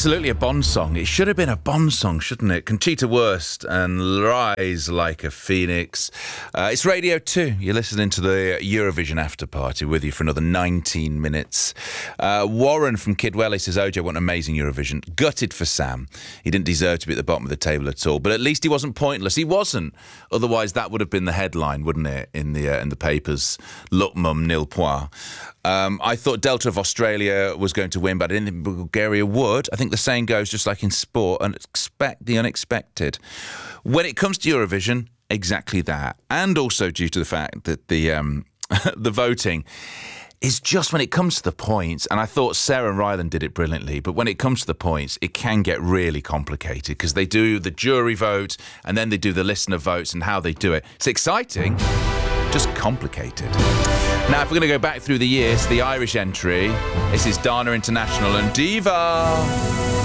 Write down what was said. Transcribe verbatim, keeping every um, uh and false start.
absolutely a Bond song. It should have been a Bond song, shouldn't it? Conchita Wurst and Rise Like a Phoenix. Uh, it's Radio two. You're listening to the Eurovision After Party with you for another nineteen minutes. Uh, Warren from Kidwelly says, O J, what an amazing Eurovision. Gutted for Sam. He didn't deserve to be at the bottom of the table at all, but at least he wasn't pointless. He wasn't. Otherwise, that would have been the headline, wouldn't it, in the uh, in the papers. Look, mum, nil point. Um, I thought Delta of Australia was going to win, but I didn't think Bulgaria would. I think the saying goes, just like in sport, and expect the unexpected. When it comes to Eurovision, exactly that. And also due to the fact that the um, the voting is just when it comes to the points, and I thought Sarah and Ryland did it brilliantly, but when it comes to the points, it can get really complicated because they do the jury vote and then they do the listener votes and how they do it. It's exciting, just complicated. Now, if we're going to go back through the years, the Irish entry, this is Dana International and Diva.